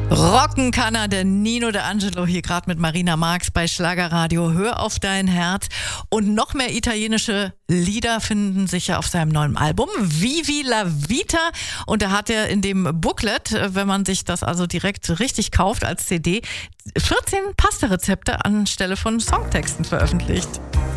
Rocken kann er, der Nino D'Angelo hier gerade mit Marina Marx bei Schlagerradio. Hör auf dein Herz. Und noch mehr italienische Lieder finden sich ja auf seinem neuen Album Vivi la Vita. Und da hat er in dem Booklet, wenn man sich das also direkt richtig kauft als CD, 14 Pastarezepte anstelle von Songtexten veröffentlicht.